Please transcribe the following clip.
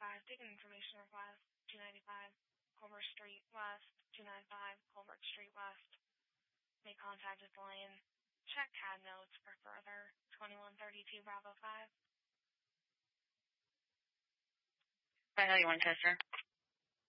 295, ticket information request, 295 Colbert Street West, 295 Colbert Street West. May contact this lane. Check CAD notes for further. 2132 Bravo 5. I know you want to test her.